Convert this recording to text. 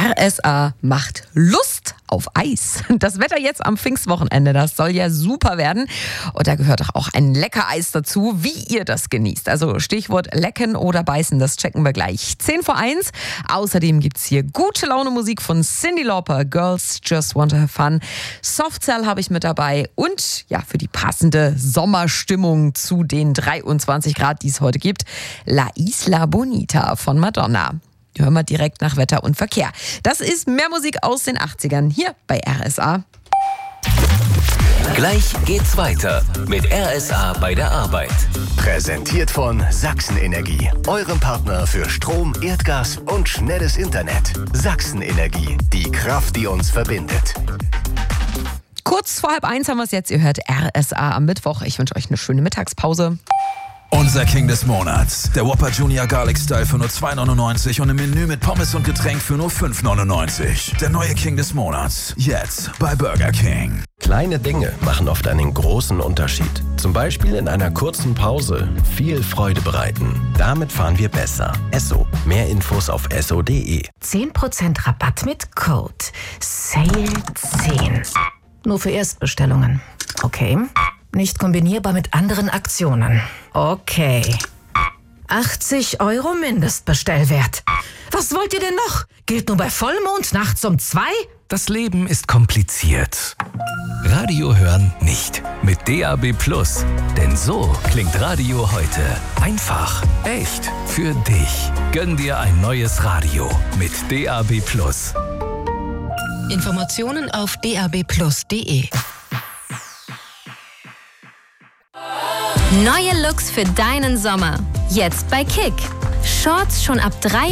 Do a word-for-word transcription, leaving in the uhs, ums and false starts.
R S A macht Lust auf Eis. Das Wetter jetzt am Pfingstwochenende, das soll ja super werden. Und da gehört doch auch ein Leckereis dazu, wie ihr das genießt. Also Stichwort lecken oder beißen, das checken wir gleich. zehn vor eins. Außerdem gibt's hier gute Laune Musik von Cyndi Lauper, Girls Just Want to Have Fun. Softcell habe ich mit dabei und ja, für die passende Sommerstimmung zu den dreiundzwanzig Grad, die es heute gibt, La Isla Bonita von Madonna. Hören wir direkt nach Wetter und Verkehr. Das ist mehr Musik aus den achtzigern hier bei R S A. Gleich geht's weiter mit R S A bei der Arbeit. Präsentiert von Sachsen-Energie, eurem Partner für Strom, Erdgas und schnelles Internet. Sachsen-Energie, die Kraft, die uns verbindet. Kurz vor halb eins haben wir es jetzt. Ihr hört R S A am Mittwoch. Ich wünsche euch eine schöne Mittagspause. Unser King des Monats. Der Whopper Junior Garlic Style für nur zwei neunundneunzig und im Menü mit Pommes und Getränk für nur fünf neunundneunzig. Der neue King des Monats. Jetzt bei Burger King. Kleine Dinge machen oft einen großen Unterschied. Zum Beispiel in einer kurzen Pause viel Freude bereiten. Damit fahren wir besser. Esso. Mehr Infos auf esso punkt de. zehn Prozent Rabatt mit Code S A L E zehn. Nur für Erstbestellungen. Okay. Nicht kombinierbar mit anderen Aktionen. Okay. achtzig Euro Mindestbestellwert. Was wollt ihr denn noch? Gilt nur bei Vollmond nachts um zwei? Das Leben ist kompliziert. Radio hören nicht. Mit D A B Plus. Denn so klingt Radio heute. Einfach, echt, für dich. Gönn dir ein neues Radio mit D A B Plus. Informationen auf d a b plus punkt de. Neue Looks für deinen Sommer. Jetzt bei Kick. Shorts schon ab drei